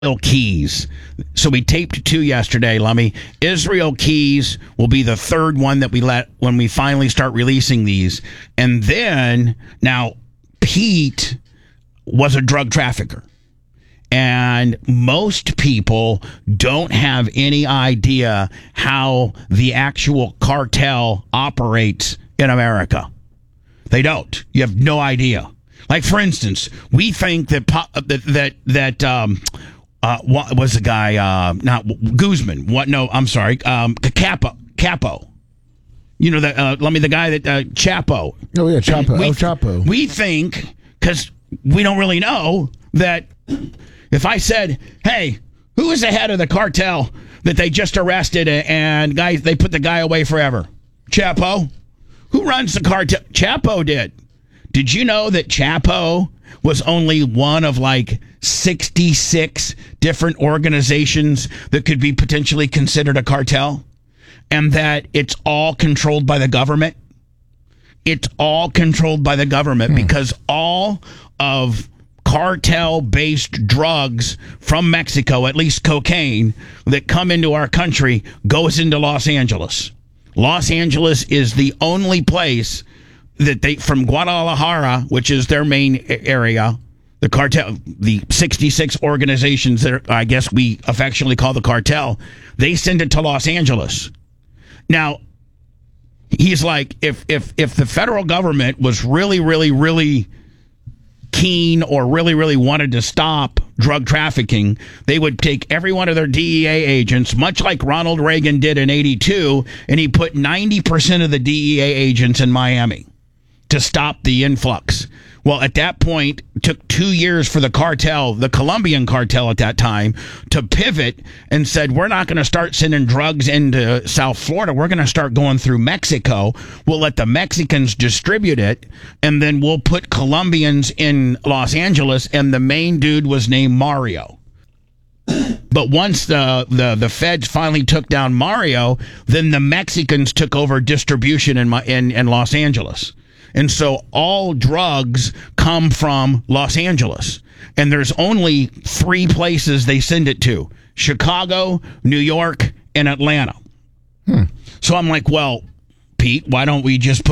Keys. So we taped 2 yesterday, Lummy. Israel Keys will be the third one that we let when we finally start releasing these. And then, now, Pete was a drug trafficker. And most people don't have any idea how the actual cartel operates in America. They don't. You have no idea. Like, for instance, we think that what was the guy? Not Guzman. What? No, I'm sorry. Capo. You know that? The guy that Chapo. Oh yeah, Chapo. Chapo. We think, because we don't really know, that if I said, "Hey, who is the head of the cartel that they just arrested and guys they put the guy away forever?" Chapo. Who runs the cartel? Chapo did. Did you know that Chapo was only one of like 66 different organizations that could be potentially considered a cartel? And that it's all controlled by the government? It's all controlled by the government because all of cartel-based drugs from Mexico, at least cocaine, that come into our country goes into Los Angeles. Los Angeles is the only place that they, from Guadalajara, which is their main area, the cartel, the 66 organizations that I guess we affectionately call the cartel, they send it to Los Angeles. Now, he's like, if the federal government was really keen or really wanted to stop drug trafficking, they would take every one of their DEA agents, much like Ronald Reagan did in 82, and he put 90% of the DEA agents in Miami to stop the influx. Well, at that point, it took 2 years for the cartel, the Colombian cartel at that time, to pivot and said, we're not going to start sending drugs into South Florida. We're going to start going through Mexico. We'll let the Mexicans distribute it, and then we'll put Colombians in Los Angeles, and the main dude was named Mario. But once the feds finally took down Mario, then the Mexicans took over distribution in Los Angeles. And so all drugs come from Los Angeles. And there's only 3 places they send it to: Chicago, New York, and Atlanta. So I'm like, well, Pete, why don't we just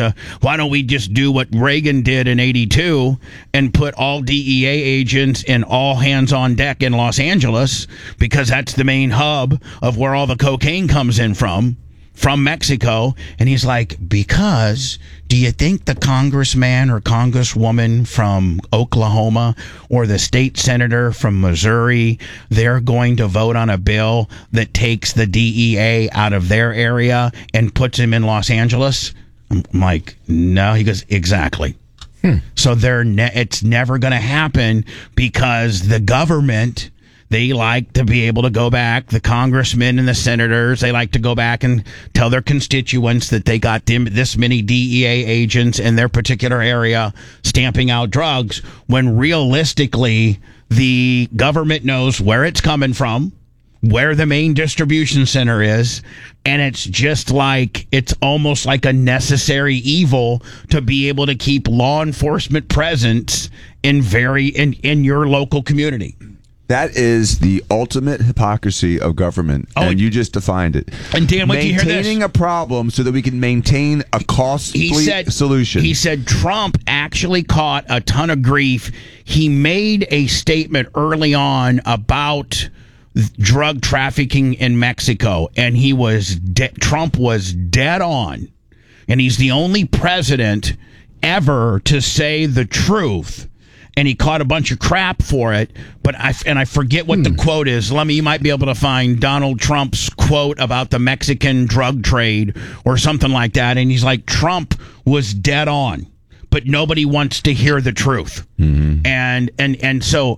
do what Reagan did in 82 and put all DEA agents and all hands on deck in Los Angeles, because that's the main hub of where all the cocaine comes in from Mexico. And he's like, because do you think the congressman or congresswoman from Oklahoma or the state senator from Missouri, they're going to vote on a bill that takes the DEA out of their area and puts him in Los Angeles? I'm like, no. He goes, exactly. So it's never going to happen, because the government, they like to be able to go back, the congressmen and the senators, they like to go back and tell their constituents that they got this many DEA agents in their particular area stamping out drugs, when realistically the government knows where it's coming from, where the main distribution center is, and it's almost like a necessary evil to be able to keep law enforcement presence in your local community. That is the ultimate hypocrisy of government, and you just defined it. And Dan, what did you hear this? Maintaining a problem so that we can maintain a costly solution. He said Trump actually caught a ton of grief. He made a statement early on about drug trafficking in Mexico, and Trump was dead on. And he's the only president ever to say the truth. And he caught a bunch of crap for it, but I forget what the quote is. Lemmy, you might be able to find Donald Trump's quote about the Mexican drug trade or something like that. And he's like, Trump was dead on, but nobody wants to hear the truth. Mm-hmm. And so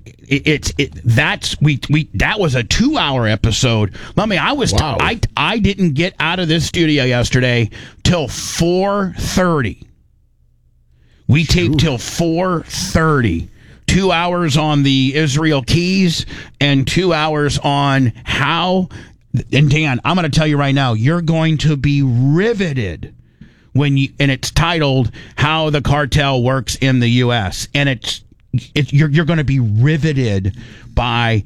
that was a 2-hour episode. Lemmy, I didn't get out of this studio yesterday till 4:30. We taped till 4:30. 2 hours on the Israel Keys and 2 hours on how. And Dan, I'm going to tell you right now, you're going to be riveted and it's titled "How the Cartel Works in the U.S." And it's you're going to be riveted by